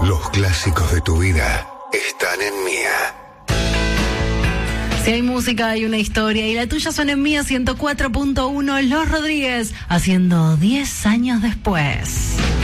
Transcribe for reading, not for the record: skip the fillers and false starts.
Los clásicos de tu vida están en Mía. Si hay música, hay una historia. Y la tuya suena en Mía 104.1. Los Rodríguez, haciendo 10 años después.